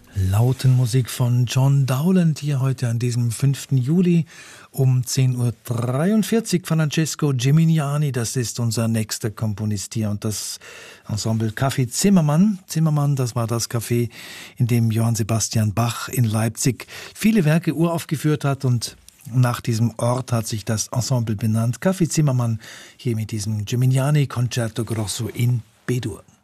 Lauten Musik von John Dowland hier heute an diesem 5. Juli um 10.43 Uhr. Francesco Gimignani, das ist unser nächster Komponist hier, und das Ensemble Café Zimmermann. Zimmermann, das war das Café, in dem Johann Sebastian Bach in Leipzig viele Werke uraufgeführt hat, und nach diesem Ort hat sich das Ensemble benannt. Café Zimmermann hier mit diesem Gimignani Concerto Grosso in B-Dur.